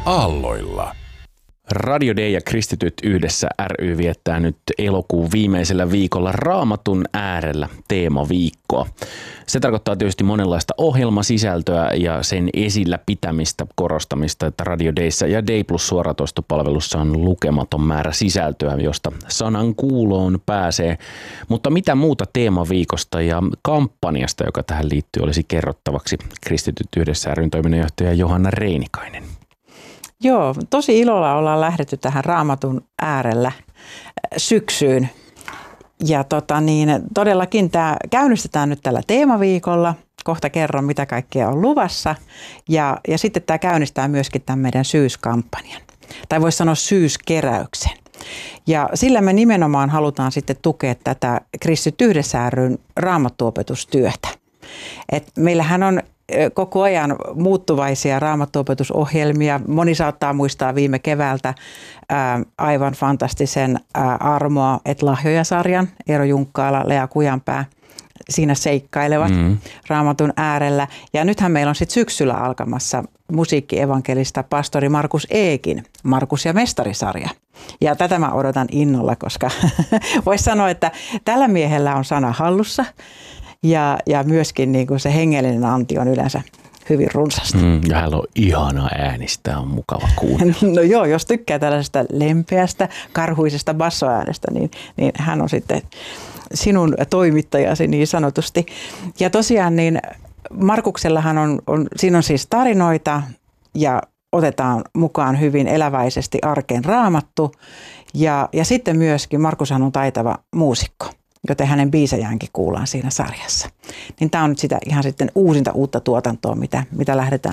aalloilla. Radio Day ja Kristityt yhdessä ry viettää nyt elokuun viimeisellä viikolla Raamatun äärellä teemaviikkoa. Se tarkoittaa tietysti monenlaista ohjelmasisältöä ja sen esillä pitämistä, korostamista, että Radio Dayssä ja Day Plus suoratoistopalvelussa on lukematon määrä sisältöä, josta sanan kuuloon pääsee. Mutta mitä muuta teemaviikosta ja kampanjasta, joka tähän liittyy, olisi kerrottavaksi Kristityt yhdessä ryn toiminnanjohtaja Johanna Reinikainen? Joo, tosi ilolla ollaan lähdetty tähän Raamatun äärellä syksyyn. Ja todellakin tämä käynnistetään nyt tällä teemaviikolla. Kohta kerron, mitä kaikkea on luvassa. Ja sitten tämä käynnistää myöskin tämän meidän syyskampanjan. Tai voisi sanoa syyskeräyksen. Ja sillä me nimenomaan halutaan sitten tukea tätä Kristityt yhdessä ryn raamattuopetustyötä. Et meillähän on koko ajan muuttuvaisia raamattuopetusohjelmia. Moni saattaa muistaa viime keväältä aivan fantastisen Armoa et lahjoja-sarjan. Eero Junkkaala, Lea Kujanpää siinä seikkailevat Raamatun äärellä. Ja nythän meillä on sitten syksyllä alkamassa musiikkievankelista pastori Markus Eekin Markus ja Mestari-sarja. Ja tätä mä odotan innolla, koska voisi sanoa, että tällä miehellä on sana hallussa. Ja myöskin niin kuin se hengellinen anti on yleensä hyvin runsasta. Ja hänellä on ihana äänistä, on mukava kuunnella. No joo, jos tykkää tällaisesta lempeästä, karhuisesta bassoäänestä, niin hän on sitten sinun toimittajasi niin sanotusti. Ja tosiaan niin Markuksellahan siinä on siis tarinoita ja otetaan mukaan hyvin eläväisesti arkeen Raamattu. Ja sitten myöskin Markushan on taitava muusikko, joten hänen biisejäänkin kuullaan siinä sarjassa. Niin tämä on nyt sitä ihan sitten uusinta uutta tuotantoa, mitä lähdetään